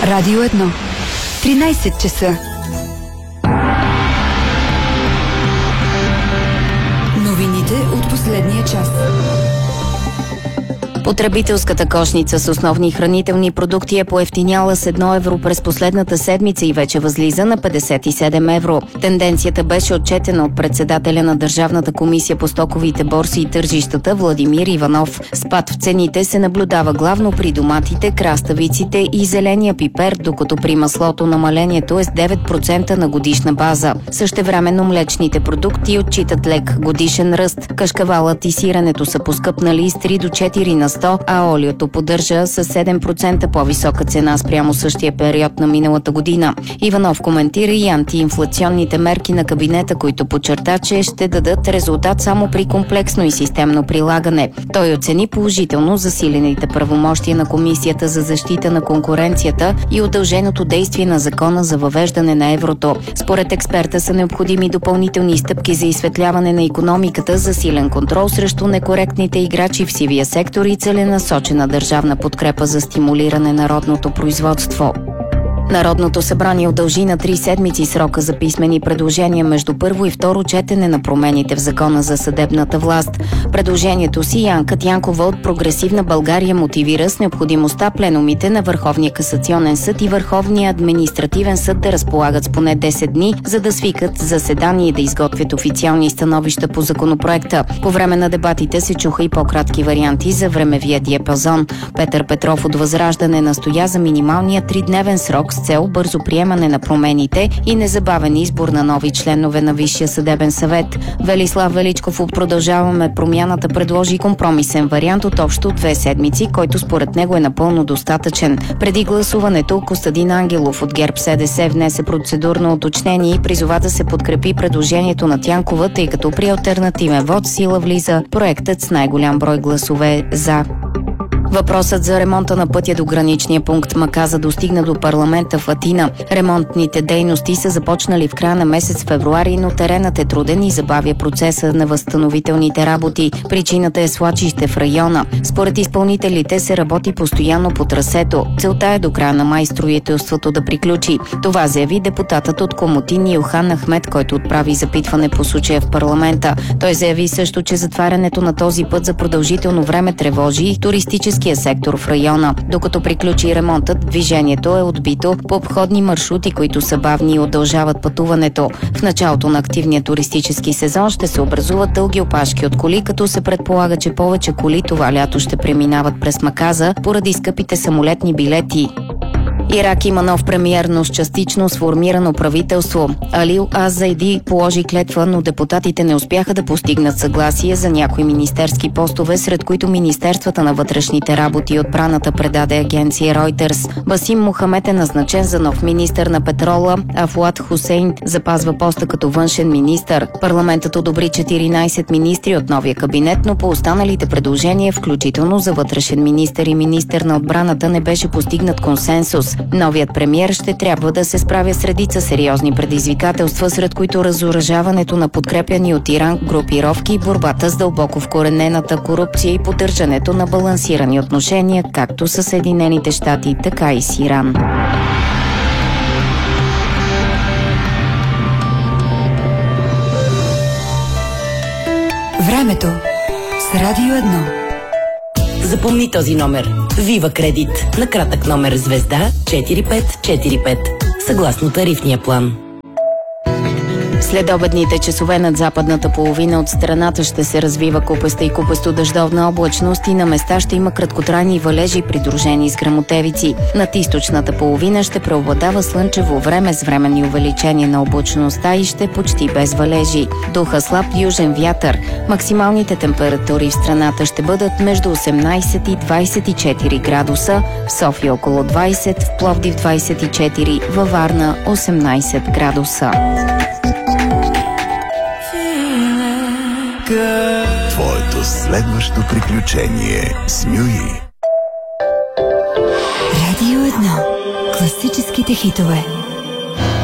Радио 1. 13 часа. Новините от последния час. Потребителската кошница с основни хранителни продукти е поевтиняла с 1 евро през последната седмица и вече възлиза на 57 евро. Тенденцията беше отчетена от председателя на Държавната комисия по стоковите борси и тържищата Владимир Иванов. Спад в цените се наблюдава главно при доматите, краставиците и зеления пипер, докато при маслото намалението е с 9% на годишна база. Същевременно млечните продукти отчитат лек годишен ръст. Кашкавалът и сиренето са поскъпнали с 3 до 4 на 100, а олиото поддържа с 7% по-висока цена спрямо същия период на миналата година. Иванов коментира и антиинфлационните мерки на кабинета, които подчерта, че ще дадат резултат само при комплексно и системно прилагане. Той оцени положително засилените правомощия на Комисията за защита на конкуренцията и удълженото действие на закона за въвеждане на еврото. Според експерта са необходими допълнителни стъпки за изсветляване на икономиката, засилен контрол срещу некоректните играчи в сивия сектор и целенасочена държавна подкрепа за стимулиране на родното производство. Народното събрание удължи на 3 седмици срока за писмени предложения между първо и второ четене на промените в Закона за съдебната власт. Предложението си Янка Тянкова от Прогресивна България мотивира с необходимостта пленумите на Върховния касационен съд и Върховния административен съд да разполагат с поне 10 дни, за да свикат заседания и да изготвят официални становища по законопроекта. По време на дебатите се чуха и по-кратки варианти за времевия диапазон. Петър Петров от Възраждане настоя за минималния 3-дневен срок с цел бързо приемане на промените и незабавен избор на нови членове на Висшия съдебен съвет. Велислав Величков от Продължаваме промяната предложи компромисен вариант от общо 2 седмици, който според него е напълно достатъчен. Преди гласуването Костадин Ангелов от ГЕРБ-СДС внесе процедурно уточнение и призова да се подкрепи предложението на Тянкова, тъй като при алтернативен вод сила влиза проектът с най-голям брой гласове за. Въпросът за ремонта на пътя до граничния пункт Маказа достигна до парламента в Атина. Ремонтните дейности са започнали в края на месец февруари, но теренът е труден и забавя процеса на възстановителните работи. Причината е свлачище в района. Според изпълнителите се работи постоянно по трасето. Целта е до края на май строителството да приключи. Това заяви депутатът от Комотин Йохан Ахмед, който отправи запитване по случая в парламента. Той заяви също, че затварянето на този път за продължително време тревожи и туристически сектор в района. Докато приключи ремонтът, движението е отбито по обходни маршрути, които са бавни и удължават пътуването. В началото на активния туристически сезон ще се образуват дълги опашки от коли, като се предполага, че повече коли това лято ще преминават през Маказа поради скъпите самолетни билети. Ирак има нов премиер, но с частично сформирано правителство. Алил Аз-Зайди положи клетва, но депутатите не успяха да постигнат съгласие за някои министерски постове, сред които Министерствата на вътрешните работи и отбраната, предаде агенция Reuters. Басим Мохамед е назначен за нов министър на петрола, а Фуад Хусейн запазва поста като външен министър. Парламентът одобри 14 министри от новия кабинет, но по останалите предложения, включително за вътрешен министър и министър на отбраната, не беше постигнат консенсус. Новият премиер ще трябва да се справя с редица сериозни предизвикателства, сред които разоръжаването на подкрепяни от Иран групировки, борбата с дълбоко вкоренената корупция и поддържането на балансирани отношения, както с Съединените щати, така и с Иран. Времето с Радио 1. Запомни този номер. Вива Кредит. На кратък номер звезда 4545. Съгласно тарифния план. Следобедните часове над западната половина от страната ще се развива купеста и купесто-дъждовна облачност и на места ще има краткотрайни валежи, придружени с гръмотевици. Над източната половина ще преобладава слънчево време с временни увеличения на облачността и ще почти без валежи. Духа слаб южен вятър. Максималните температури в страната ще бъдат между 18 и 24 градуса, в София около 20, в Пловдив 24, във Варна 18 градуса. Твоето следващо приключение с Нюи. Радио 1. Класическите хитове.